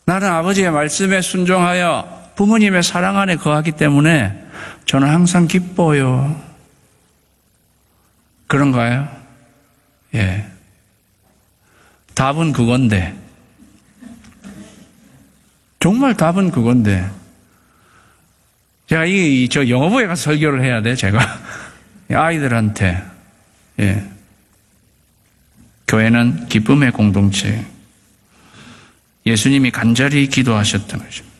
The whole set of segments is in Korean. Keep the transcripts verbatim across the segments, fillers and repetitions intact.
나는 아버지의 말씀에 순종하여 부모님의 사랑 안에 거하기 때문에 저는 항상 기뻐요. 그런가요? 예. 답은 그건데. 정말 답은 그건데. 제가 이, 저 영어부에 가서 설교를 해야 돼, 제가. 아이들한테. 예. 교회는 기쁨의 공동체. 예수님이 간절히 기도하셨던 것입니다.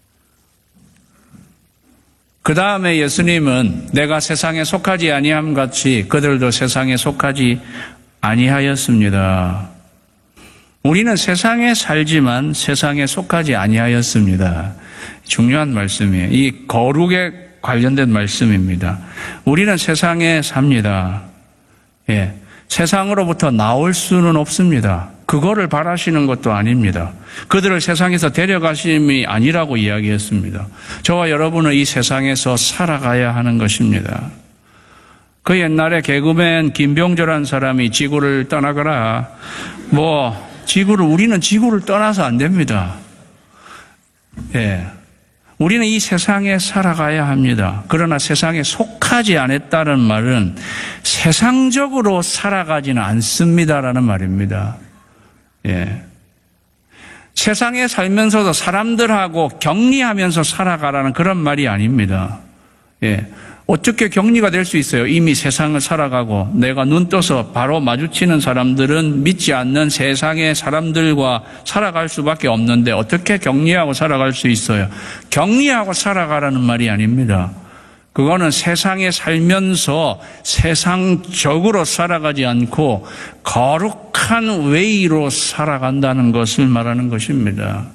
그 다음에 예수님은 내가 세상에 속하지 아니함 같이 그들도 세상에 속하지 아니하였습니다. 우리는 세상에 살지만 세상에 속하지 아니하였습니다. 중요한 말씀이에요. 이 거룩에 관련된 말씀입니다. 우리는 세상에 삽니다. 예. 세상으로부터 나올 수는 없습니다. 그거를 바라시는 것도 아닙니다. 그들을 세상에서 데려가심이 아니라고 이야기했습니다. 저와 여러분은 이 세상에서 살아가야 하는 것입니다. 그 옛날에 개그맨 김병조라는 사람이 지구를 떠나거라. 뭐 지구를 우리는 지구를 떠나서 안 됩니다. 예. 우리는 이 세상에 살아가야 합니다. 그러나 세상에 속하지 않았다는 말은 세상적으로 살아가지는 않습니다라는 말입니다. 예. 세상에 살면서도 사람들하고 격리하면서 살아가라는 그런 말이 아닙니다. 예. 어떻게 격리가 될 수 있어요? 이미 세상을 살아가고 내가 눈 떠서 바로 마주치는 사람들은 믿지 않는 세상의 사람들과 살아갈 수밖에 없는데 어떻게 격리하고 살아갈 수 있어요? 격리하고 살아가라는 말이 아닙니다. 그거는 세상에 살면서 세상적으로 살아가지 않고 거룩한 웨이로 살아간다는 것을 말하는 것입니다.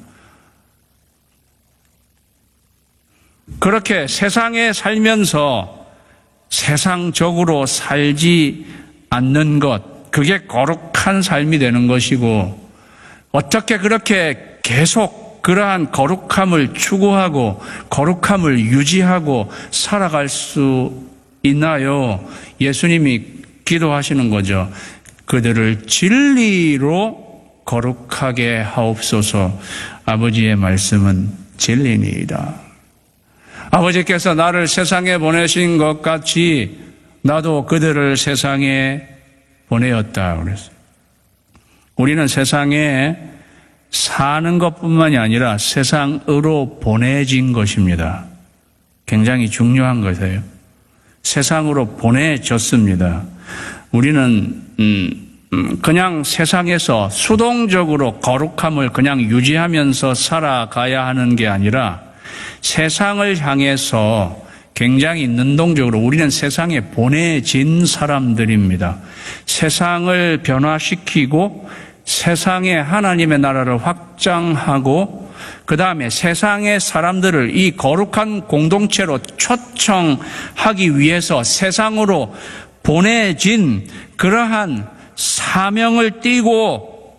그렇게 세상에 살면서 세상적으로 살지 않는 것, 그게 거룩한 삶이 되는 것이고, 어떻게 그렇게 계속 그러한 거룩함을 추구하고 거룩함을 유지하고 살아갈 수 있나요? 예수님이 기도하시는 거죠. 그들을 진리로 거룩하게 하옵소서. 아버지의 말씀은 진리니이다. 아버지께서 나를 세상에 보내신 것 같이 나도 그들을 세상에 보내었다 그랬어요. 우리는 세상에 사는 것뿐만이 아니라 세상으로 보내진 것입니다. 굉장히 중요한 것이에요. 세상으로 보내졌습니다. 우리는 음, 그냥 세상에서 수동적으로 거룩함을 그냥 유지하면서 살아가야 하는 게 아니라 세상을 향해서 굉장히 능동적으로 우리는 세상에 보내진 사람들입니다. 세상을 변화시키고 세상에 하나님의 나라를 확장하고 그 다음에 세상의 사람들을 이 거룩한 공동체로 초청하기 위해서 세상으로 보내진 그러한 사명을 띠고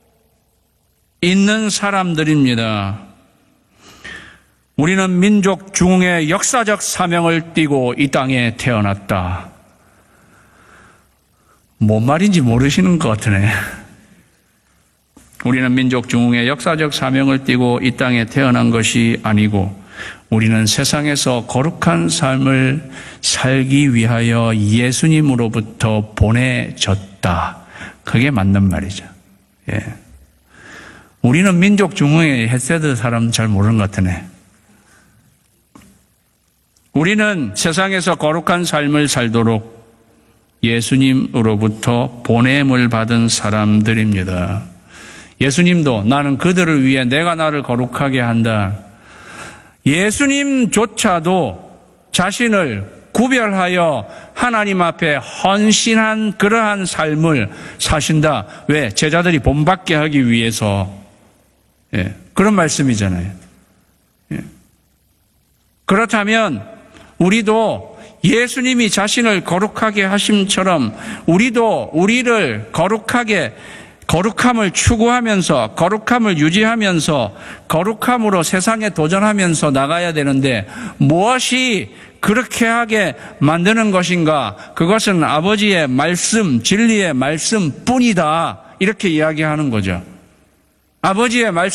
있는 사람들입니다. 우리는 민족 중흥의 역사적 사명을 띠고 이 땅에 태어났다. 뭔 말인지 모르시는 것 같으네. 우리는 민족 중흥의 역사적 사명을 띠고 이 땅에 태어난 것이 아니고 우리는 세상에서 거룩한 삶을 살기 위하여 예수님으로부터 보내졌다. 그게 맞는 말이죠. 예. 우리는 민족 중흥의 헤세드 사람 잘 모르는 것 같으네. 우리는 세상에서 거룩한 삶을 살도록 예수님으로부터 보냄을 받은 사람들입니다. 예수님도 나는 그들을 위해 내가 나를 거룩하게 한다. 예수님조차도 자신을 구별하여 하나님 앞에 헌신한 그러한 삶을 사신다. 왜? 제자들이 본받게 하기 위해서. 예, 그런 말씀이잖아요. 예. 그렇다면 우리도 예수님이 자신을 거룩하게 하심처럼 우리도 우리를 거룩하게 거룩함을 추구하면서 거룩함을 유지하면서 거룩함으로 세상에 도전하면서 나가야 되는데 무엇이 그렇게 하게 만드는 것인가? 그것은 아버지의 말씀, 진리의 말씀뿐이다. 이렇게 이야기하는 거죠. 아버지의 말씀